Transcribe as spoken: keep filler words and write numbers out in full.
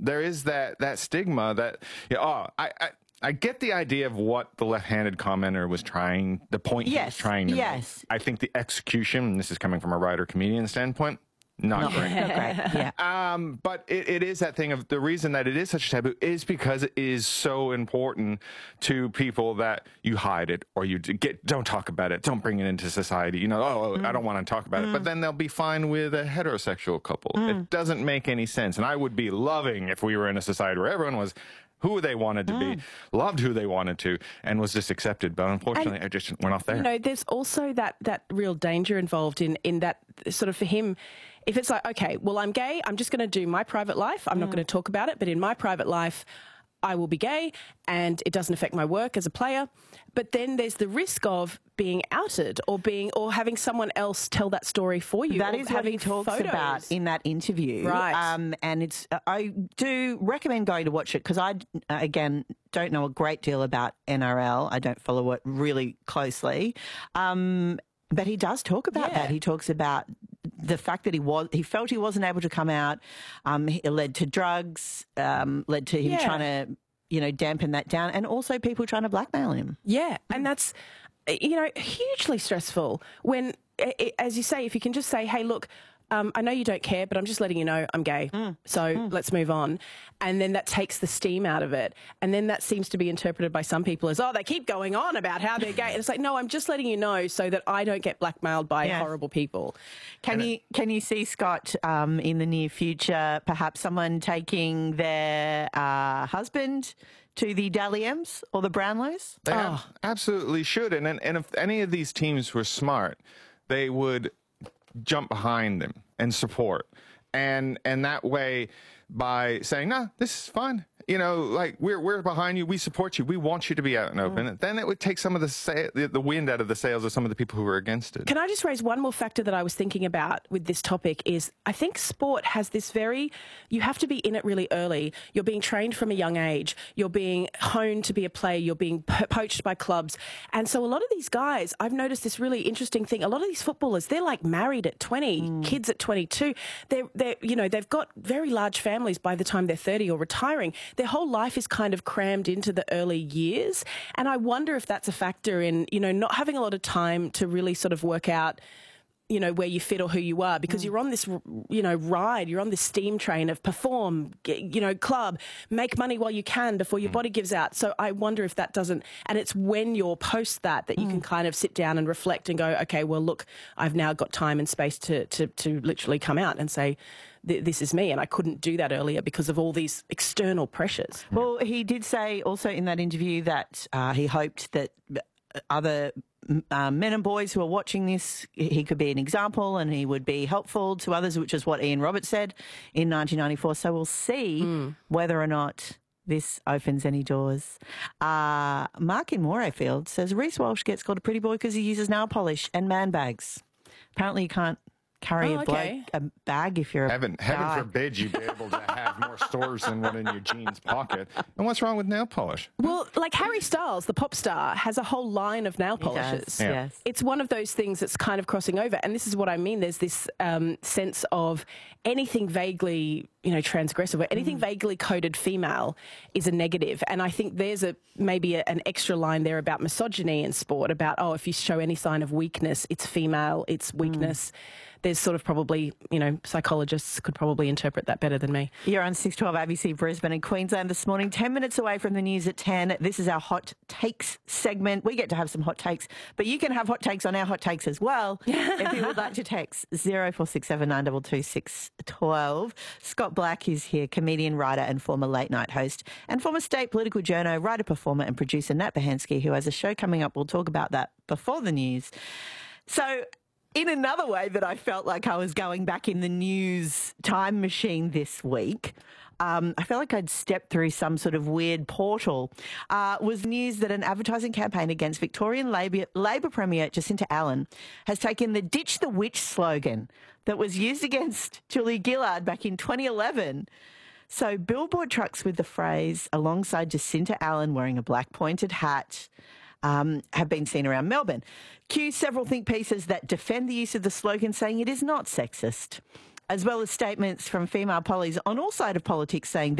there is that that stigma that, you know, oh, I, I I get the idea of what the left-handed commenter was trying, the point yes. he was trying to yes. make. I think the execution, and this is coming from a writer-comedian standpoint, not, not great. Not great. Yeah. Um, but it, it is that thing of the reason that it is such a taboo is because it is so important to people that you hide it or you get don't talk about it, don't bring it into society. You know, oh, mm. I don't want to talk about mm. it. But then they'll be fine with a heterosexual couple. Mm. It doesn't make any sense. And I would be loving if we were in a society where everyone was who they wanted to mm. be, loved who they wanted to, and was just accepted. But unfortunately, and, I just we're not there. You know, there's also that that real danger involved in in that sort of for him. If it's like, okay, well, I'm gay, I'm just going to do my private life. I'm mm. not going to talk about it, but in my private life, I will be gay, and it doesn't affect my work as a player. But then there's the risk of being outed or being or having someone else tell that story for you. That is what he talks photos. about in that interview, right? Um, and it's I do recommend going to watch it because I again don't know a great deal about N R L. I don't follow it really closely, um, but he does talk about yeah. that. He talks about the fact that he was he felt he wasn't able to come out. Um, it led to drugs, um, led to him yeah. trying to, you know, dampen that down, and also people trying to blackmail him. Yeah, and that's, you know, hugely stressful when, as you say, if you can just say, hey, look, um, I know you don't care, but I'm just letting you know I'm gay, mm. so mm. let's move on. And then that takes the steam out of it. And then that seems to be interpreted by some people as, oh, they keep going on about how they're gay. And it's like, no, I'm just letting you know so that I don't get blackmailed by yeah. horrible people. Can and you it, can you see, Scott, um, in the near future, perhaps someone taking their uh, husband to the Dally M's or the Brownlows? They oh. absolutely should. And, and if any of these teams were smart, they would jump behind them and support. And and that way, by saying, no, this is fine. You know, like, we're we're behind you. We support you. We want you to be out and open. Mm. Then it would take some of the, sa- the the wind out of the sails of some of the people who were against it. Can I just raise one more factor that I was thinking about with this topic is I think sport has this very, you have to be in it really early. You're being trained from a young age. You're being honed to be a player. You're being po- poached by clubs. And so a lot of these guys, I've noticed this really interesting thing. A lot of these footballers, they're like married at twenty, mm. kids at twenty-two. They're, they're, you know, they've got very large families by the time they're thirty or retiring. Their whole life is kind of crammed into the early years. And I wonder if that's a factor in, you know, not having a lot of time to really sort of work out, you know, where you fit or who you are, because mm. you're on this, you know, ride, you're on this steam train of perform, get, you know, club, make money while you can before your mm. body gives out. So I wonder if that doesn't, and it's when you're post that, that you mm. can kind of sit down and reflect and go, okay, well, look, I've now got time and space to, to, to literally come out and say, this is me, and I couldn't do that earlier because of all these external pressures. Well, he did say also in that interview that uh, he hoped that other uh, men and boys who are watching this, he could be an example and he would be helpful to others, which is what Ian Roberts said in nineteen ninety-four. So we'll see mm. whether or not this opens any doors. Uh, Mark in Morayfield says Reece Walsh gets called a pretty boy because he uses nail polish and man bags. Apparently you can't carry oh, a, okay. bloke, a bag if you're heaven, a Heaven guy. forbid you be able to have more stores than one in your jeans pocket. And what's wrong with nail polish? Well, like Harry Styles, the pop star, has a whole line of nail polishes. Yeah. Yes. It's one of those things that's kind of crossing over. And this is what I mean. There's this um, sense of anything vaguely, you know, transgressive or anything mm. vaguely coded female is a negative. And I think there's a maybe a, an extra line there about misogyny in sport, about, oh, if you show any sign of weakness, it's female, it's weakness. Mm. There's sort of probably, you know, psychologists could probably interpret that better than me. You're on six twelve A B C Brisbane and Queensland this morning, ten minutes away from the news at ten. This is our Hot Takes segment. We get to have some hot takes, but you can have hot takes on our hot takes as well. If you would like to text zero four six seven nine two two six one two. Scott Black is here, comedian, writer and former late night host, and former state political journo, writer, performer and producer Nat Bahansky, who has a show coming up. We'll talk about that before the news. So, in another way that I felt like I was going back in the news time machine this week, um, I felt like I'd stepped through some sort of weird portal, uh, was news that an advertising campaign against Victorian Labor, Labor Premier Jacinta Allen has taken the Ditch the Witch slogan that was used against Julia Gillard back in twenty eleven. So billboard trucks with the phrase alongside Jacinta Allen wearing a black pointed hat Um, have been seen around Melbourne. Cue several think pieces that defend the use of the slogan, saying it is not sexist, as well as statements from female pollies on all sides of politics saying that